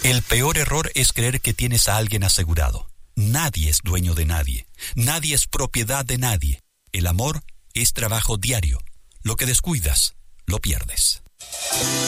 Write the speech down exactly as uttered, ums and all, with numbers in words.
El peor error es creer que tienes a alguien asegurado. Nadie es dueño de nadie. Nadie es propiedad de nadie. El amor es trabajo diario. Lo que descuidas, lo pierdes.